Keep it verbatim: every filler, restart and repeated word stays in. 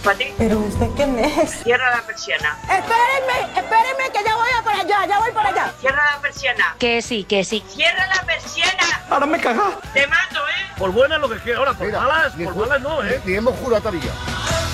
¿Para ti? ¿Pero usted quién es? Cierra la persiana. Espérenme, espérenme que ya voy a para allá, ya voy para allá. Cierra la persiana. Que sí, que sí. Cierra la persiana. Ahora me caga. Te mato, ¿eh? Por buenas lo que quiera, ahora por Mira, malas, ni por ju- malas no, ¿eh? Ni hemos jurado todavía.